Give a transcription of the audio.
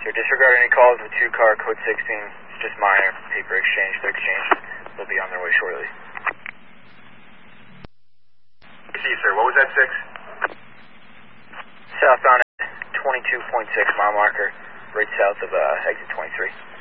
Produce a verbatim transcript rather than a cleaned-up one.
So disregard any calls with two car, code sixteen. It's just minor paper exchange. The exchange will be on their way shortly. I see you, sir. What was that, six? Southbound at twenty-two point six mile marker, right south of uh, exit twenty-three.